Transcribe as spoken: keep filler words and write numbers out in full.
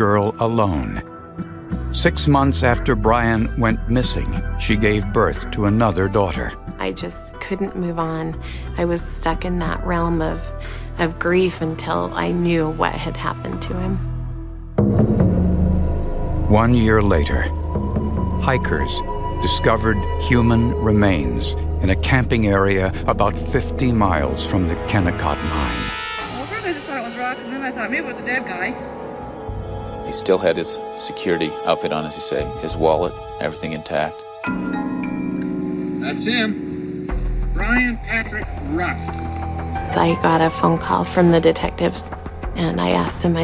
girl alone. Six months after Brian went missing, she gave birth to another daughter. I just couldn't move on. I was stuck in that realm of, of grief until I knew what had happened to him. One year later, hikers discovered human remains in a camping area about fifty miles from the Kennecott mine. Well, first I just thought it was rock, and then I thought maybe it was a dead guy. He still had his security outfit on, as you say, his wallet, everything intact. That's him, Brian Patrick Ruff. So I got a phone call from the detectives, and I asked him,